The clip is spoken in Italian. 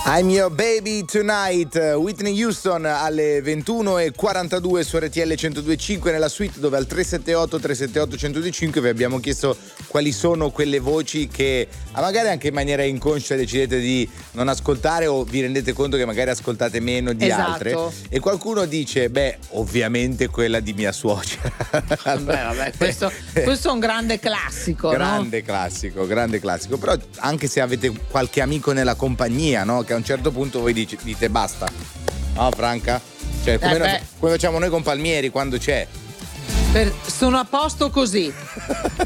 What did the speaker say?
I'm Your Baby Tonight, Whitney Houston alle 21:42 su RTL 102.5 nella suite, dove al 378-378-1025 vi abbiamo chiesto quali sono quelle voci che magari anche in maniera inconscia decidete di non ascoltare o vi rendete conto che magari ascoltate meno di altre, e qualcuno dice ovviamente quella di mia suocera. Vabbè, questo è un grande classico, grande classico, però anche se avete qualche amico nella compagnia, no? Che a un certo punto voi dite basta, no Franca? Cioè come facciamo noi con Palmieri quando c'è. Sono a posto così.